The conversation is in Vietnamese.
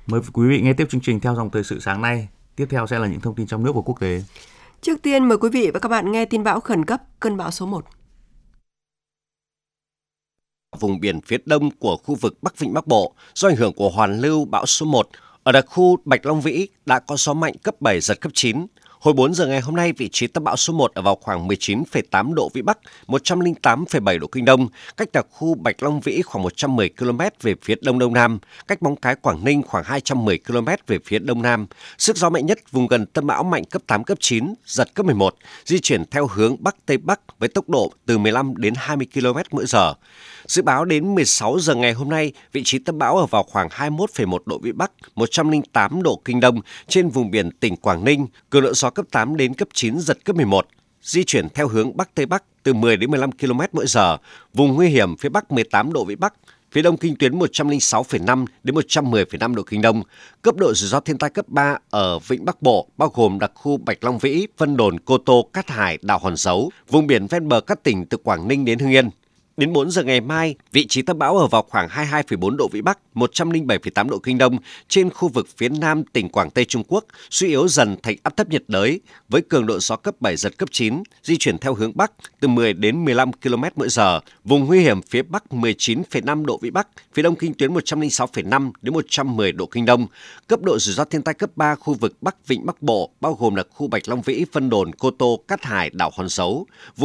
Mời quý vị nghe tiếp chương trình theo dòng thời sự sáng nay. Tiếp theo sẽ là những thông tin trong nước và quốc tế. Trước tiên mời quý vị và các bạn nghe tin bão khẩn cấp cơn bão số 1. Vùng biển phía đông của khu vực Bắc Vịnh Bắc Bộ do ảnh hưởng của hoàn lưu bão số 1 ở đặc khu Bạch Long Vĩ đã có gió mạnh cấp 7 giật cấp 9. Hồi 4 giờ ngày hôm nay, vị trí tâm bão số 1 ở vào khoảng 19,8 độ Vĩ Bắc, 108,7 độ Kinh Đông, cách đặc khu Bạch Long Vĩ khoảng 110 km về phía Đông Đông Nam, cách Móng Cái Quảng Ninh khoảng 210 km về phía Đông Nam. Sức gió mạnh nhất vùng gần tâm bão mạnh cấp 8, cấp 9, giật cấp 11, di chuyển theo hướng Bắc Tây Bắc với tốc độ từ 15 đến 20 km mỗi giờ. Dự báo đến 16 giờ ngày hôm nay, vị trí tâm bão ở vào khoảng 21,1 độ Vĩ Bắc, 108 độ Kinh Đông trên vùng biển tỉnh Quảng Ninh, cường độ gió cấp 8 đến cấp 9, giật cấp 11, di chuyển theo hướng Bắc Tây Bắc từ 10 đến 15 km mỗi giờ, vùng nguy hiểm phía Bắc 18 độ Vĩ Bắc, phía Đông kinh tuyến 106,5 đến 110,5 độ Kinh Đông, cấp độ rủi ro thiên tai cấp 3 ở Vịnh Bắc Bộ, bao gồm đặc khu Bạch Long Vĩ, Vân Đồn, Cô Tô, Cát Hải, đảo Hòn Dấu, vùng biển ven bờ các tỉnh từ Quảng Ninh đến Hưng Yên. Đến 4 giờ ngày mai, vị trí tâm bão ở vào khoảng 22,4 độ Vĩ Bắc, 107,8 độ Kinh Đông trên khu vực phía nam tỉnh Quảng Tây Trung Quốc, suy yếu dần thành áp thấp nhiệt đới với cường độ gió cấp 7 giật cấp 9, di chuyển theo hướng Bắc từ 10 đến 15 km mỗi giờ, vùng nguy hiểm phía Bắc 19,5 độ Vĩ Bắc, phía Đông kinh tuyến 106,5 đến 110 độ Kinh Đông, cấp độ rủi ro thiên tai cấp 3 khu vực Bắc Vịnh Bắc Bộ, bao gồm là khu Bạch Long Vĩ, Vân Đồn, Cô Tô, Cát Hải, đảo Hòn Dấu.